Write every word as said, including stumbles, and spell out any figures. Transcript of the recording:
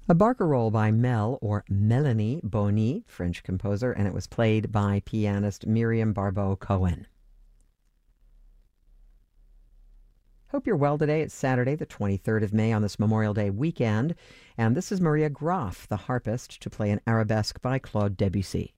A barcarolle by Mel, or Melanie Boni, French composer, and it was played by pianist Miriam Barbeau-Cohen. Hope you're well today. It's Saturday, the twenty-third of May on this Memorial Day weekend, and this is Maria Graf, the harpist, to play an arabesque by Claude Debussy.